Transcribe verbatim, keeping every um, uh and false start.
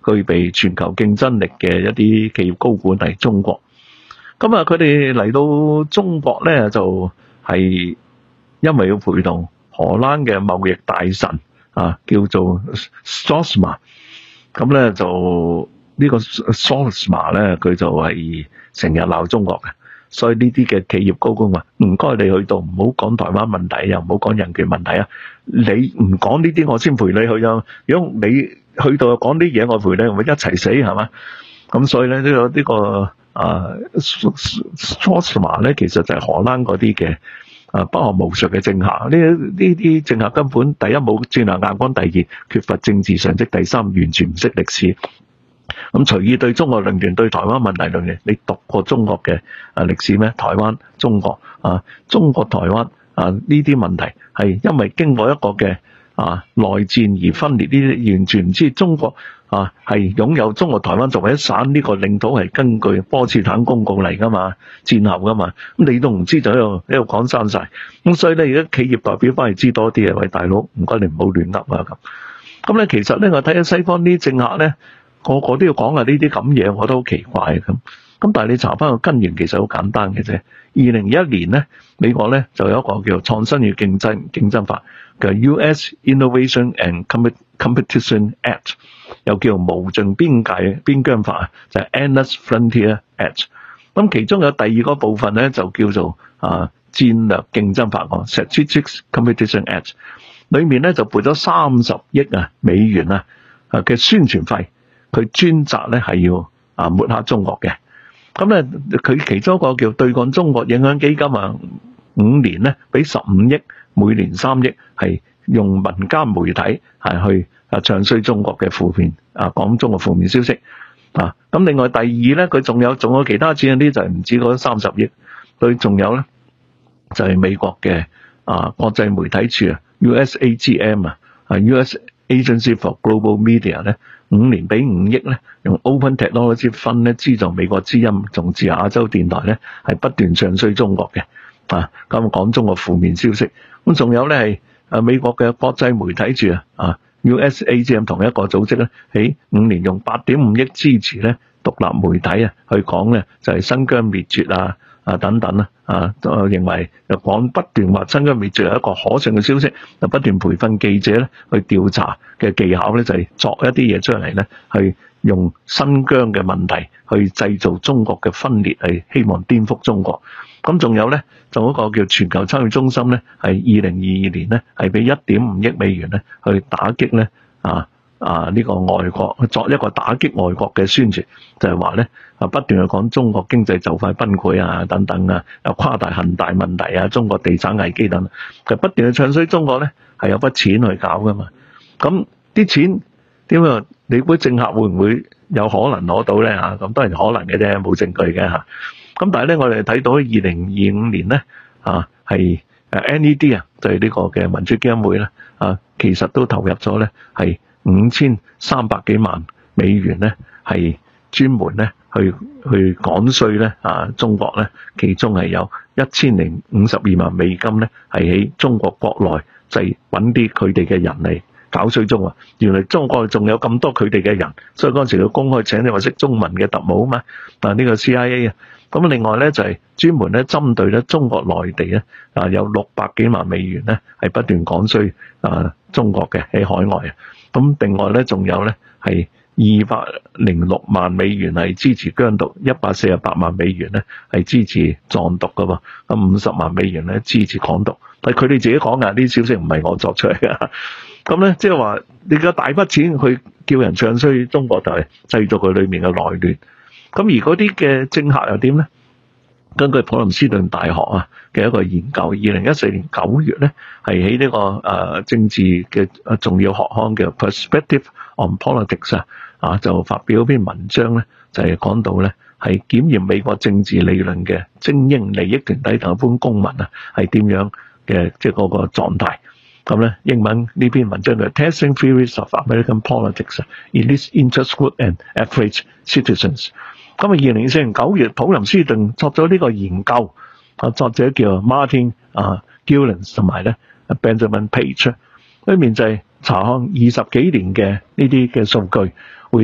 具備全球競爭力嘅一啲企業高管嚟中國。咁啊，佢哋嚟到中國咧，就係因為要陪同荷蘭嘅貿易大臣啊，叫做 Stolzma。咁咧就呢個 Stolzma 咧，佢就係成日鬧中國嘅。所以呢啲嘅企業高管話：唔該你去到，唔好講台灣問題，又唔好講人權問題啊！你唔講呢啲，我先陪你去啊！如果你去到講啲嘢，我陪你，我咪一齊死係嘛？咁所以咧，呢個呢個啊 Stolzma 咧，其實就係荷蘭嗰啲嘅啊不學無術嘅政客。呢呢啲政客根本第一冇戰略眼光，第二缺乏政治常識，第三完全唔識歷史。咁隨意對中國論斷，對台灣問題論斷，你讀過中國嘅啊歷史咩？台灣、中國啊，中國台灣啊呢啲問題係因為經過一個嘅啊內戰而分裂，呢啲完全唔知中國啊係擁有中國台灣作為一省，呢個領土係根據波茨坦公告嚟噶嘛，戰後噶嘛，咁你都唔知就喺度喺度講生晒。咁所以咧，而家企業代表翻嚟知多啲啊，喂大佬，唔該你唔好亂噏啊咁。咁咧其實咧，我睇下西方啲政客咧，個個都要講啊呢啲咁嘢，我都好奇怪咁。咁但係你查翻個根源，其實好簡單嘅啫。二零一一年咧，美國咧就有一個叫創新與競爭競爭法嘅 U S Innovation and Competition Act， 又叫無盡邊界邊疆法，就係 Endless Frontier Act。咁其中有第二個部分咧，就叫做啊戰略競爭法案 Strategic Competition Act， 裏面咧就撥咗三十億啊美元啊啊嘅宣傳費。佢專責咧係要啊抹黑中國嘅，咁咧佢其中一個叫對抗中國影響基金啊，五年咧俾十五億，每年三億，係用民間媒體係去啊唱衰中國嘅負面啊講中國負面消息啊。咁另外第二咧，佢仲有仲有其他錢，啲就係唔止嗰三十億，佢仲有咧就係美國嘅啊國際媒體處啊 U S A G M 啊啊 U S Agency for Global Media 咧。五年俾五億咧，用 Open Technology Fund 咧資助美國之音，仲自亞洲電台咧係不斷唱衰中國嘅，啊咁講中國負面消息。咁仲有咧係啊美國嘅國際媒體處啊 U S A G M 同一個組織咧，喺五年用八點五億支持咧獨立媒體啊去講咧就係新疆滅絕啊啊等等啦啊，就認為就講不斷話新疆滅絕係一個可信嘅消息，就不斷培訓記者咧去調查嘅技巧咧就係作一啲嘢出嚟咧，去用新疆嘅問題去製造中國嘅分裂，係希望顛覆中國。咁仲有咧，仲有一個叫全球參與中心咧，係二零二二年咧係俾一點五億美元咧去打擊咧啊。啊！呢、這個外國作一個打擊外國嘅宣傳，就係話咧啊，不斷去講中國經濟就快崩潰啊，等等啊，又誇大恒大問題啊，中國地產危機等等，佢不斷去唱衰中國咧，係有筆錢去搞噶嘛。咁啲錢點樣？你估政客會唔會有可能攞到咧？嚇，咁當然可能嘅啫，冇證據嘅嚇。咁但係咧，我哋睇到二零二五年咧啊，係誒 N E D 啊，就係呢個嘅民主基金會咧啊，其實都投入咗咧係五千三百幾萬美元咧，係專門咧去去趕衰咧啊！中國咧，其中係有一千零五十二萬美金咧，係喺中國國內就係揾啲佢哋嘅人嚟搞衰中國。原來中國仲有咁多佢哋嘅人，所以嗰陣時佢公開請你話識中文嘅特務啊嘛。但係呢個 C I A 啊，咁另外咧就係專門咧針對咧中國內地咧啊，有六百幾萬美元咧係不斷趕衰啊中國嘅喺海外啊。咁另外咧，仲有咧係二百零六萬美元係支持疆獨，一百四十八萬美元咧係支持藏獨噶喎，咁五十萬美元咧支持港獨。但係佢哋自己講㗎，啲消息唔係我作出嚟㗎。咁咧即係話你個大筆錢去叫人唱衰中國，就係製造佢裏面嘅內亂。咁而嗰啲嘅政客又點咧？根據普林斯頓大學啊嘅一個研究，二零一四年九月咧，係喺呢個誒政治嘅重要學刊嘅 Perspective on Politics 啊，啊就發表一篇文章咧，就係講到咧係檢驗美國政治理論嘅精英利益團體同一般公民啊係點樣嘅即係嗰個狀態。咁咧英文呢篇文章叫 Testing Theories of American Politics in this Interest Group and Average Citizens。咁啊，二零二四年九月，普林斯頓作咗呢個研究，啊作者叫 Martin 啊 Gilens 同埋咧 Benjamin Page，裏面就係查看二十幾年嘅呢啲嘅數據。